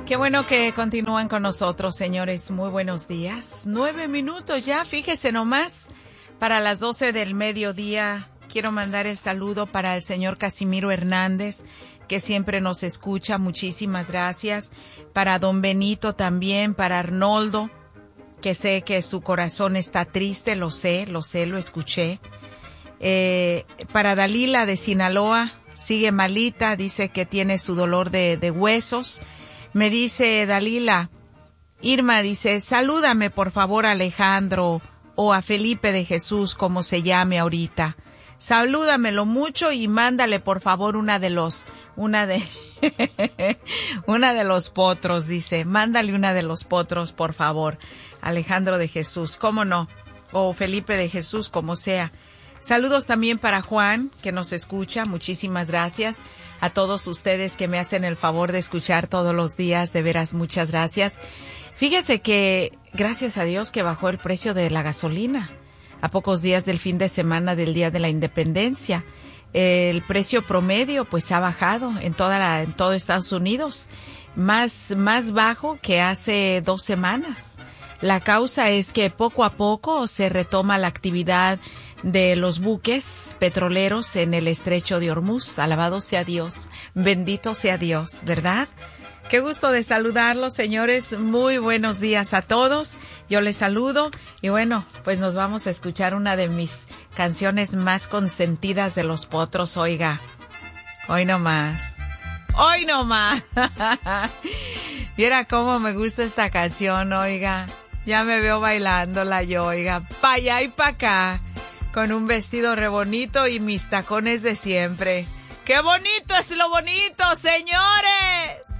Qué bueno que continúan con nosotros, señores. Muy buenos días. 9 minutos ya, fíjese nomás. Para las 12 del mediodía, quiero mandar el saludo para el señor Casimiro Hernández, que siempre nos escucha. Muchísimas gracias. Para don Benito también, para Arnoldo, que sé que su corazón está triste, lo escuché. Para Dalila de Sinaloa, sigue malita, dice que tiene su dolor de huesos. Me dice Dalila, Irma dice, salúdame por favor a Alejandro o a Felipe de Jesús, como se llame ahorita. Salúdamelo mucho y mándale por favor una de los potros, dice. Mándale una de los potros, por favor. Alejandro de Jesús, cómo no. O Felipe de Jesús, como sea. Saludos también para Juan, que nos escucha. Muchísimas gracias a todos ustedes que me hacen el favor de escuchar todos los días. De veras, muchas gracias. Fíjese que, gracias a Dios, que bajó el precio de la gasolina. A pocos días del fin de semana del Día de la Independencia. El precio promedio, pues, ha bajado en todo Estados Unidos. Más bajo que hace 2 semanas. La causa es que poco a poco se retoma la actividad de los buques petroleros en el estrecho de Hormuz. Alabado sea Dios, bendito sea Dios, ¿verdad? Qué gusto de saludarlos, señores. Muy buenos días a todos. Yo les saludo y bueno, pues nos vamos a escuchar una de mis canciones más consentidas de los potros. Oiga, hoy nomás. Hoy nomás. Viera cómo me gusta esta canción, oiga. Ya me veo bailándola yo, oiga. Pa' allá y pa' acá. Con un vestido re bonito y mis tacones de siempre. ¡Qué bonito es lo bonito, señores!